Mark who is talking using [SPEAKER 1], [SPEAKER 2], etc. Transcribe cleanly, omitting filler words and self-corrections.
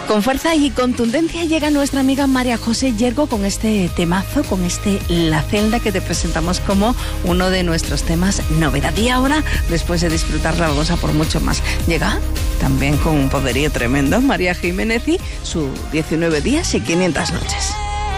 [SPEAKER 1] Con fuerza y contundencia llega nuestra amiga María José Yergo con este temazo, con La Celda, que te presentamos como uno de nuestros temas novedad. Y ahora, después de disfrutarla, vamos a por mucho más. Llega también con un poderío tremendo María Jiménez y su 19 días y 500 noches.